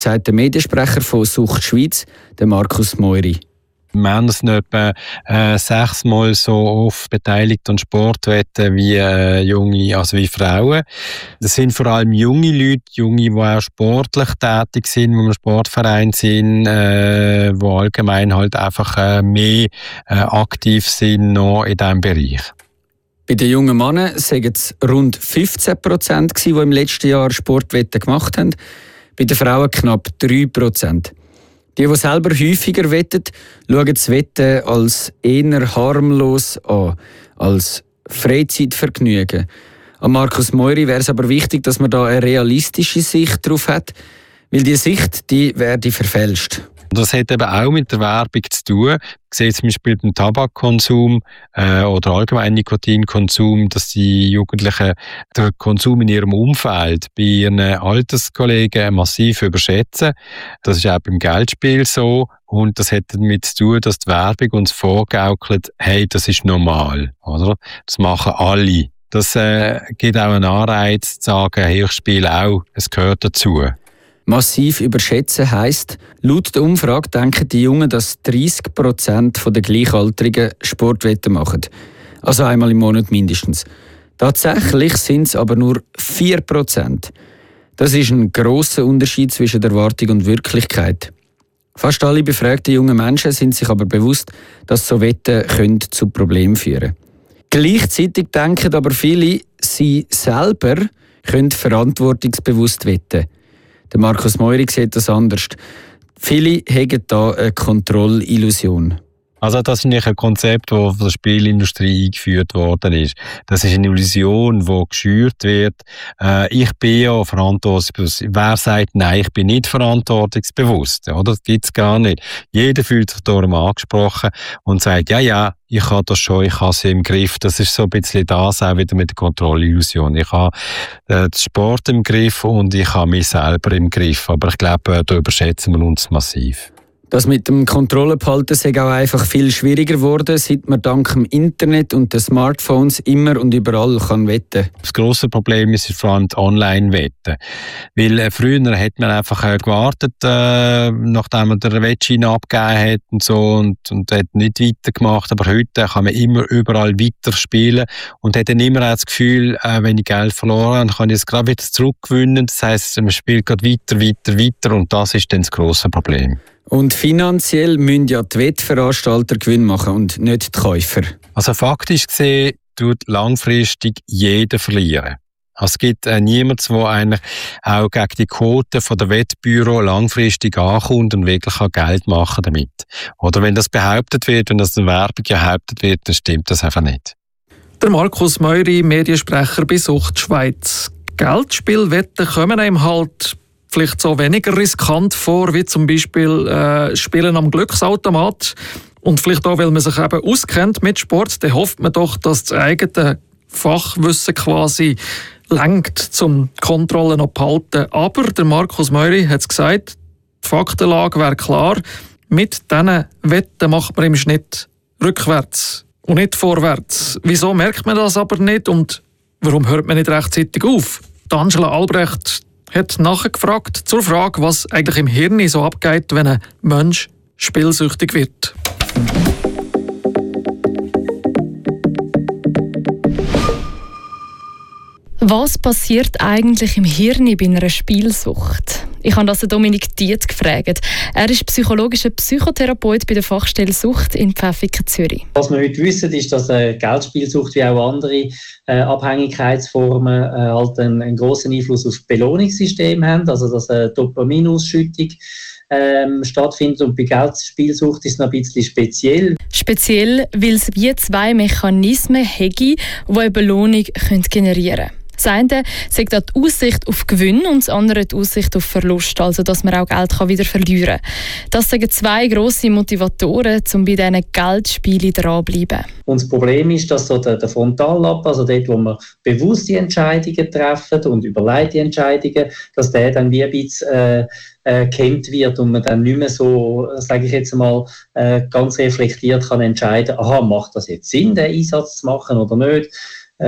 sagt der Mediensprecher von Sucht Schweiz, der Markus Meury. Männer sind etwa 6-mal so oft beteiligt an Sportwetten wie wie Frauen. Das sind vor allem junge Leute, die auch sportlich tätig sind, die im Sportverein sind, die allgemein halt einfach mehr aktiv sind noch in diesem Bereich. Bei den jungen Männern waren es rund 15%, die im letzten Jahr Sportwetten gemacht haben. Bei den Frauen knapp 3%. Die selber häufiger wetten, schauen das Wetten als eher harmlos an, als Freizeitvergnügen. An Markus Meury wäre es aber wichtig, dass man da eine realistische Sicht drauf hat, weil die Sicht, die werde verfälscht. Das hat eben auch mit der Werbung zu tun. Man sieht zum Beispiel beim Tabakkonsum oder allgemein Nikotinkonsum, dass die Jugendlichen den Konsum in ihrem Umfeld bei ihren Alterskollegen massiv überschätzen. Das ist auch beim Geldspiel so. Und das hat damit zu tun, dass die Werbung uns vorgaukelt, hey, das ist normal. Oder? Das machen alle. Das gibt auch einen Anreiz zu sagen, hey, ich spiele auch, es gehört dazu. Massiv überschätzen heisst, laut der Umfrage denken die Jungen, dass 30% der Gleichaltrigen Sportwetten machen. Also einmal im Monat mindestens. Tatsächlich sind es aber nur 4%. Das ist ein grosser Unterschied zwischen Erwartung und Wirklichkeit. Fast alle befragten jungen Menschen sind sich aber bewusst, dass so Wetten zu Problemen führen können. Gleichzeitig denken aber viele, sie selber können verantwortungsbewusst wetten. Der Markus Meury sieht das anders. Viele haben hier eine Kontrollillusion. Also das ist nicht ein Konzept, das von der Spielindustrie eingeführt worden ist. Das ist eine Illusion, die geschürt wird. Ich bin ja verantwortungsbewusst. Wer sagt, nein, ich bin nicht verantwortungsbewusst? Oder? Das gibt es gar nicht. Jeder fühlt sich darum angesprochen und sagt, ja, ich habe das schon, ich habe es im Griff. Das ist so ein bisschen das auch wieder mit der Kontrollillusion. Ich habe den Sport im Griff und ich habe mich selber im Griff. Aber ich glaube, da überschätzen wir uns massiv. Das mit dem Kontrollebehalten ist auch einfach viel schwieriger geworden, seit man dank dem Internet und den Smartphones immer und überall kann wetten. Das grosse Problem ist vor allem die Online-Wetten. Weil früher hat man einfach gewartet, nachdem man den Wettschein abgegeben hat und hat nicht weitergemacht. Aber heute kann man immer überall weiter spielen und hat dann immer auch das Gefühl, wenn ich Geld verloren habe, kann ich es gerade wieder zurückgewinnen. Das heisst, man spielt gerade weiter und das ist dann das grosse Problem. Und finanziell müssen ja die Wettveranstalter Gewinn machen und nicht die Käufer. Also faktisch gesehen tut langfristig jeder verlieren. Es gibt niemanden, der eigentlich auch gegen die Quote der Wettbüro langfristig ankommt und wirklich Geld machen damit. Oder wenn das behauptet wird und das in der Werbung behauptet wird, dann stimmt das einfach nicht. Der Markus Meury, Mediensprecher bei Sucht Schweiz. Geldspielwetten kommen einem halt vielleicht so weniger riskant vor, wie zum Beispiel Spielen am Glücksautomat. Und vielleicht auch, weil man sich eben auskennt mit Sport, dann hofft man doch, dass das eigene Fachwissen quasi lenkt, zum Kontrollen abhalten. Aber der Markus Meury hat es gesagt, die Faktenlage wäre klar. Mit diesen Wetten macht man im Schnitt rückwärts und nicht vorwärts. Wieso merkt man das aber nicht und warum hört man nicht rechtzeitig auf? Angela Albrecht hat nachgefragt zur Frage, was eigentlich im Hirn so abgeht, wenn ein Mensch spielsüchtig wird. Was passiert eigentlich im Hirn bei einer Spielsucht? Ich habe das Dominik Dietz gefragt. Er ist psychologischer Psychotherapeut bei der Fachstelle Sucht in Pfäffiken, Zürich. Was wir heute wissen, ist, dass Geldspielsucht wie auch andere Abhängigkeitsformen halt einen grossen Einfluss auf das Belohnungssystem haben, also dass eine Dopaminausschüttung stattfindet. Und bei Geldspielsucht ist es noch ein bisschen speziell. Speziell, weil es wie zwei Mechanismen hätte, die eine Belohnung generieren können. Das eine sagt die Aussicht auf Gewinn und das andere die Aussicht auf Verlust, also dass man auch Geld wieder verlieren kann. Das sind zwei grosse Motivatoren, um bei diesen Geldspielen dranbleiben. Und das Problem ist, dass so der Frontallappen, also dort, wo man bewusste Entscheidungen treffen und überlegt die Entscheidungen, dass der dann wie ein bisschen gehemmt wird und man dann nicht mehr so, sage ich jetzt mal, ganz reflektiert kann entscheiden, macht das jetzt Sinn, den Einsatz zu machen oder nicht?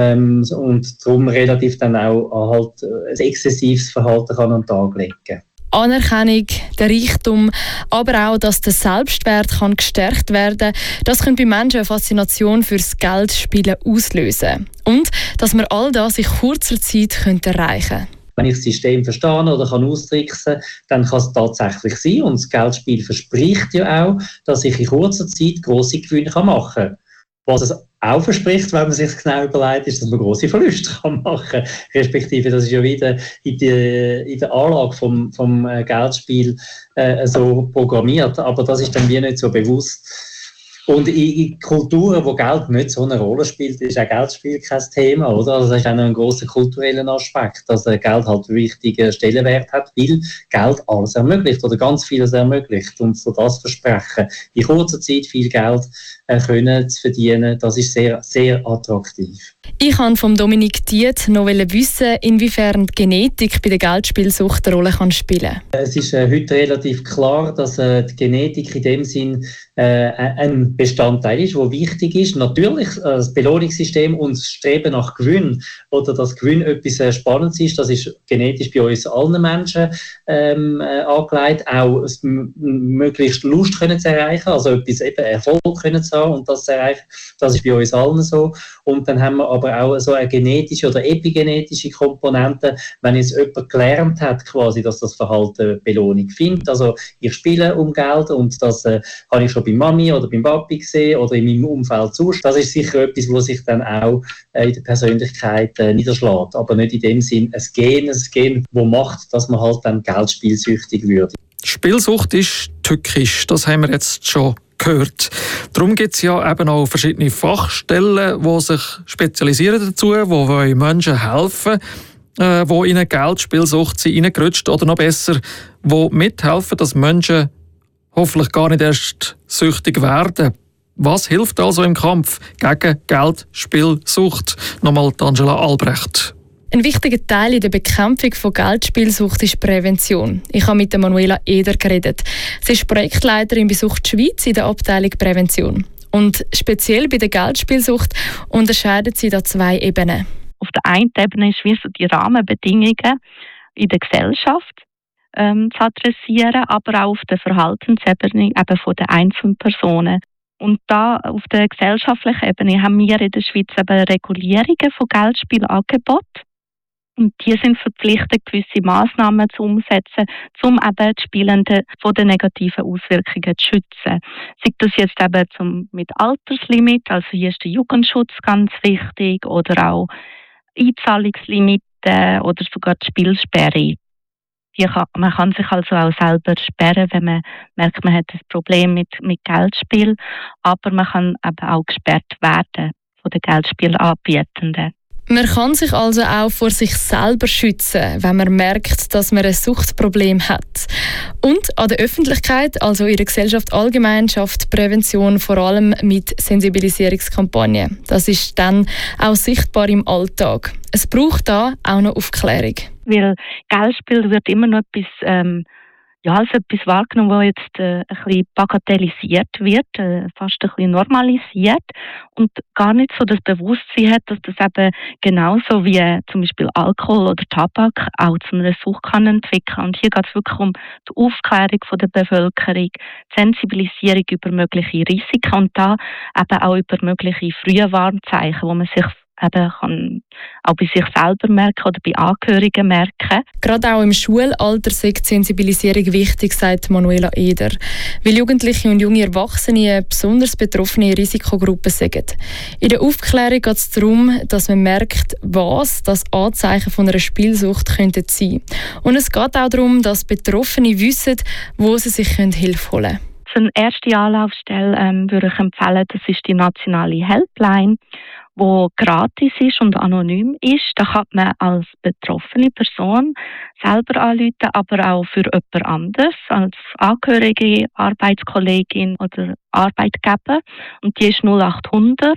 Und darum relativ dann auch halt ein exzessives Verhalten kann an den Tag legen. Anerkennung, der Reichtum, aber auch, dass der Selbstwert kann gestärkt werden kann, das könnte bei Menschen eine Faszination fürs Geldspielen auslösen. Und dass man all das in kurzer Zeit erreichen könnte. Wenn ich das System verstehe oder kann austricksen, dann kann es tatsächlich sein. Und das Geldspiel verspricht ja auch, dass ich in kurzer Zeit grosse Gewinne machen kann. Was es auch verspricht, wenn man sich genau überlegt, ist, dass man grosse Verluste machen kann. Respektive, das ist ja wieder in der Anlage vom Geldspiel so programmiert. Aber das ist dann wie nicht so bewusst. Und in Kulturen, wo Geld nicht so eine Rolle spielt, ist auch Geldspiel kein Thema, oder? Also das ist auch noch ein grosser kultureller Aspekt, dass Geld halt einen wichtigen Stellenwert hat, weil Geld alles ermöglicht oder ganz vieles ermöglicht. Und so das Versprechen, in kurzer Zeit viel Geld können zu verdienen, das ist sehr, sehr attraktiv. Ich wollte von Dominik Diet noch wissen, inwiefern die Genetik bei der Geldspielsucht eine Rolle spielen kann. Es ist heute relativ klar, dass die Genetik in dem Sinn ein Bestandteil ist, der wichtig ist. Natürlich das Belohnungssystem und das Streben nach Gewinn oder dass Gewinn etwas Spannendes ist, das ist genetisch bei uns allen Menschen angelegt, auch möglichst Lust können zu erreichen, also etwas eben Erfolg können zu haben und das zu erreichen, das ist bei uns allen so. Und dann haben wir aber auch so eine genetische oder epigenetische Komponente, wenn jetzt jemand gelernt hat, quasi, dass das Verhalten Belohnung findet. Also ich spiele um Geld und das habe ich schon bei Mami oder beim Papi gesehen oder in meinem Umfeld sonst. Das ist sicher etwas, was sich dann auch in der Persönlichkeit niederschlägt. Aber nicht in dem Sinn ein Gen, das macht, dass man halt dann geldspielsüchtig wird. Spielsucht ist tückisch, das haben wir jetzt schon gehört. Darum gibt es ja eben auch verschiedene Fachstellen, die sich spezialisieren dazu, die Menschen helfen, die in eine Geldspielsucht reingerutscht oder noch besser, die mithelfen, dass Menschen hoffentlich gar nicht erst süchtig werden. Was hilft also im Kampf gegen Geldspielsucht? Nochmal Angela Albrecht. Ein wichtiger Teil in der Bekämpfung von Geldspielsucht ist Prävention. Ich habe mit Manuela Eder geredet. Sie ist Projektleiterin bei Sucht Schweiz in der Abteilung Prävention. Und speziell bei der Geldspielsucht unterscheidet sie da zwei Ebenen. Auf der einen Ebene ist wie so die Rahmenbedingungen in der Gesellschaft zu adressieren, aber auch auf der Verhaltensebene eben von den einzelnen Personen. Und da auf der gesellschaftlichen Ebene haben wir in der Schweiz eben Regulierungen von Geldspielangeboten. Und die sind verpflichtet, gewisse Massnahmen zu umsetzen, um eben die Spielenden von den negativen Auswirkungen zu schützen. Sei das jetzt eben mit Alterslimit, also hier ist der Jugendschutz ganz wichtig, oder auch Einzahlungslimite oder sogar die Spielsperre. Man kann sich also auch selber sperren, wenn man merkt, man hat ein Problem mit Geldspiel, aber man kann eben auch gesperrt werden von den Geldspielanbietenden. Man kann sich also auch vor sich selber schützen, wenn man merkt, dass man ein Suchtproblem hat. Und an der Öffentlichkeit, also in der Gesellschaft allgemein, schafft Prävention vor allem mit Sensibilisierungskampagnen. Das ist dann auch sichtbar im Alltag. Es braucht da auch noch Aufklärung. Weil Geldspiel wird immer noch als etwas wahrgenommen, das jetzt ein bisschen bagatellisiert wird, fast ein bisschen normalisiert und gar nicht so das Bewusstsein hat, dass das eben genauso wie zum Beispiel Alkohol oder Tabak auch zu einer Sucht kann entwickeln. Und hier geht es wirklich um die Aufklärung von der Bevölkerung, die Sensibilisierung über mögliche Risiken und da eben auch über mögliche frühe Warnzeichen, wo man sich eben kann auch bei sich selber merken oder bei Angehörigen merken. Gerade auch im Schulalter ist die Sensibilisierung wichtig, sagt Manuela Eder. Weil Jugendliche und junge Erwachsene eine besonders betroffene Risikogruppe sind. In der Aufklärung geht es darum, dass man merkt, was das Anzeichen von einer Spielsucht könnte sein. Und es geht auch darum, dass Betroffene wissen, wo sie sich Hilfe holen können. Eine erste Anlaufstelle würde ich empfehlen, das ist die nationale Helpline, die gratis ist und anonym ist. Da kann man als betroffene Person selber anrufen, aber auch für jemand anderes, als Angehörige, Arbeitskollegin oder Arbeitgeber. Und die ist 0800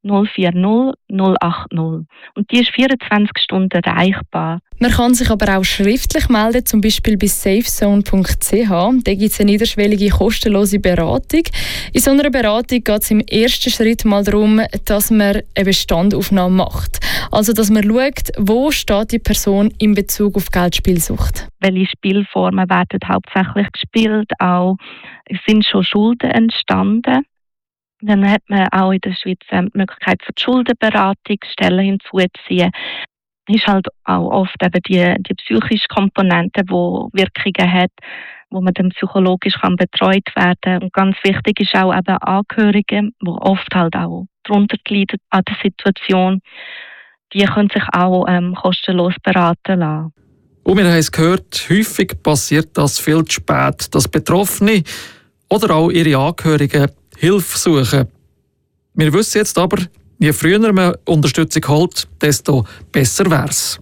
040 080. Und die ist 24 Stunden erreichbar. Man kann sich aber auch schriftlich melden, zum Beispiel bei safezone.ch. Da gibt es eine niederschwellige, kostenlose Beratung. In so einer Beratung geht es im ersten Schritt mal darum, dass man eine Bestandaufnahme macht. Also, dass man schaut, wo steht die Person in Bezug auf Geldspielsucht. Welche Spielformen werden hauptsächlich gespielt? Auch sind schon Schulden entstanden? Dann hat man auch in der Schweiz die Möglichkeit für die Schuldenberatung, Stellen hinzuziehen. Ist halt auch oft eben die psychische Komponente, die Wirkungen hat, wo man dann psychologisch betreut werden kann. Und ganz wichtig ist auch eben Angehörige, die oft halt auch darunter leiden an der Situation. Die können sich auch kostenlos beraten lassen. Und wir haben es gehört, häufig passiert das viel zu spät, dass Betroffene oder auch ihre Angehörigen Hilfe suchen. Wir wissen jetzt aber, je früher man Unterstützung holt, desto besser wäre es.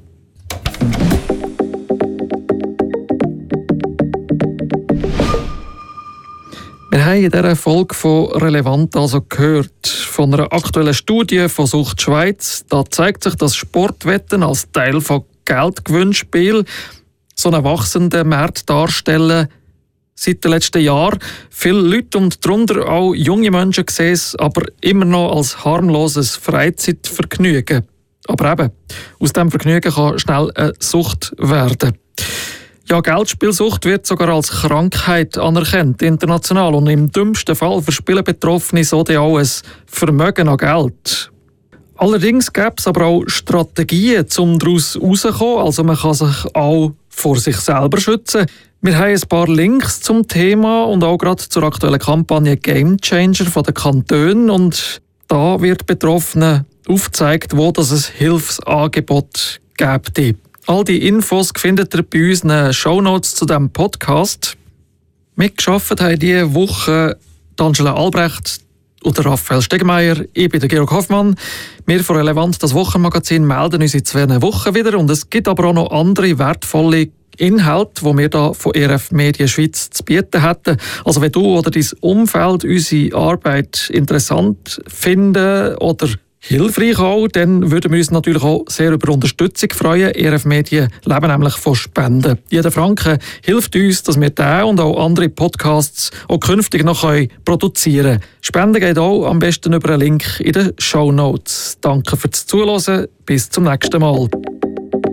Wir haben in dieser Folge von «Relevant» also gehört, von einer aktuellen Studie von Sucht Schweiz. Da zeigt sich, dass Sportwetten als Teil von Geldgewinnspielen so einen wachsenden Markt darstellen. Seit den letzten Jahren viele Leute und darunter auch junge Menschen sehen es aber immer noch als harmloses Freizeitvergnügen. Aber eben, aus diesem Vergnügen kann schnell eine Sucht werden. Ja, Geldspielsucht wird sogar als Krankheit anerkannt, international. Und im dümmsten Fall verspielen Betroffene so auch ein Vermögen an Geld. Allerdings gäbe es aber auch Strategien, um daraus rauszukommen. Also man kann sich auch vor sich selber schützen. Wir haben ein paar Links zum Thema und auch gerade zur aktuellen Kampagne Game Changer von den Kantonen. Und da wird Betroffenen aufgezeigt, wo das ein Hilfsangebot gibt. All die Infos findet ihr bei unseren Shownotes zu diesem Podcast. Mitgearbeitet haben diese Woche Angela Albrecht und Raphael Stegmeier. Ich bin der Georg Hoffmann. Wir von «Relevant», das Wochenmagazin, melden uns in 2 Wochen wieder. Und es gibt aber auch noch andere wertvolle Inhalte, die wir hier von ERF Medien Schweiz zu bieten hätten. Also wenn du oder dein Umfeld unsere Arbeit interessant finden oder hilfreich auch, dann würden wir uns natürlich auch sehr über Unterstützung freuen. ERF Medien leben nämlich von Spenden. Jeder Franken hilft uns, dass wir diesen und auch andere Podcasts auch künftig noch produzieren können. Spenden geht auch am besten über einen Link in den Shownotes. Danke fürs Zuhören. Bis zum nächsten Mal.